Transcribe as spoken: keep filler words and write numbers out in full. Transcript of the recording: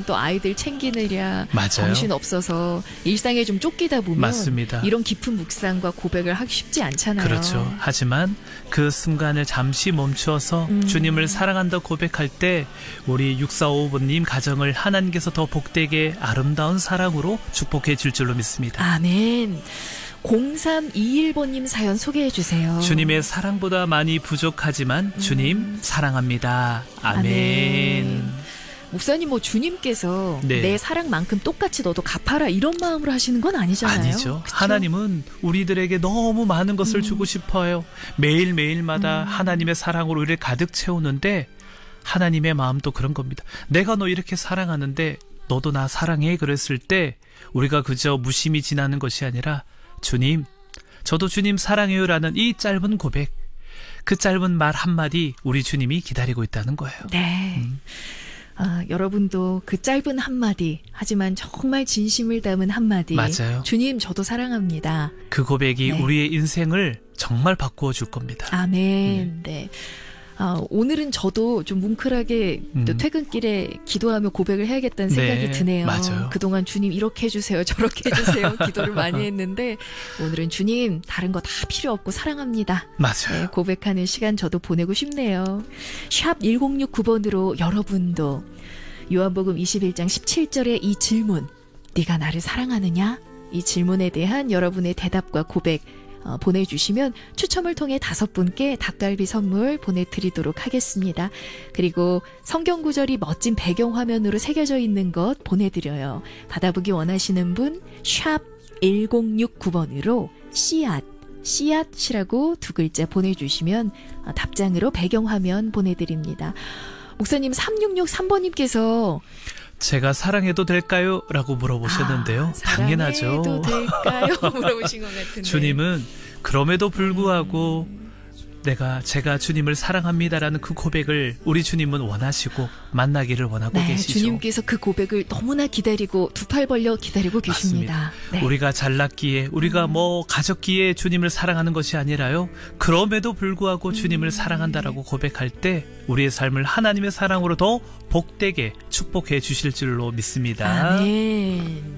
또 아이들 챙기느랴 맞아요. 정신 없어서 일상에 좀 쫓기다 보면 맞습니다. 이런 깊은 묵상과 고백을 하기 쉽지 않잖아요. 그렇죠. 하지만 그 순간을 잠시 멈추어서 음. 주님을 사랑한다 고백할 때 우리 육사오오 번님 가정을 하나님께서 더 복되게 아름다운 사랑으로 축복해 줄 줄로 믿습니다. 아멘. 공삼이일 번님 사연 소개해 주세요. 주님의 사랑보다 많이 부족하지만 음. 주님 사랑합니다. 아멘. 아멘. 목사님 뭐 주님께서 네. 내 사랑만큼 똑같이 너도 갚아라 이런 마음으로 하시는 건 아니잖아요. 아니죠. 그쵸? 하나님은 우리들에게 너무 많은 것을 음. 주고 싶어요. 매일매일마다 음. 하나님의 사랑으로 우리를 가득 채우는데 하나님의 마음도 그런 겁니다. 내가 너 이렇게 사랑하는데 너도 나 사랑해 그랬을 때 우리가 그저 무심히 지나는 것이 아니라 주님, 저도 주님 사랑해요라는 이 짧은 고백, 그 짧은 말 한마디 우리 주님이 기다리고 있다는 거예요. 네. 음. 아, 여러분도 그 짧은 한마디, 하지만 정말 진심을 담은 한마디. 맞아요. 주님, 저도 사랑합니다. 그 고백이 네. 우리의 인생을 정말 바꾸어 줄 겁니다. 아멘. 네. 아, 오늘은 저도 좀 뭉클하게 음. 또 퇴근길에 기도하며 고백을 해야겠다는 생각이 네, 드네요. 맞아요. 그동안 주님 이렇게 해주세요, 저렇게 해주세요 기도를 많이 했는데 오늘은 주님 다른 거 다 필요 없고 사랑합니다. 맞아요. 네, 고백하는 시간 저도 보내고 싶네요. 샵 일공육구 번으로 여러분도 요한복음 이십일 장 십칠 절의 이 질문, 네가 나를 사랑하느냐? 이 질문에 대한 여러분의 대답과 고백 어, 보내주시면 추첨을 통해 다섯 분께 닭갈비 선물 보내드리도록 하겠습니다. 그리고 성경 구절이 멋진 배경화면으로 새겨져 있는 것 보내드려요. 받아보기 원하시는 분 샵 일공육구 번으로 씨앗 씨앗이라고 두 글자 보내주시면 어, 답장으로 배경화면 보내드립니다. 목사님 삼육육삼 번님께서 제가 사랑해도 될까요? 라고 물어보셨는데요. 아, 당연하죠. 사랑해도 될까요? 물어보신 것 같은데. 주님은 그럼에도 불구하고 내가 제가 주님을 사랑합니다라는 그 고백을 우리 주님은 원하시고 만나기를 원하고 네, 계시죠. 주님께서 그 고백을 너무나 기다리고 두 팔 벌려 기다리고 계십니다. 네. 우리가 잘났기에 우리가 뭐 가졌기에 주님을 사랑하는 것이 아니라요. 그럼에도 불구하고 주님을 음. 사랑한다라고 고백할 때 우리의 삶을 하나님의 사랑으로 더 복되게 축복해 주실 줄로 믿습니다. 아멘.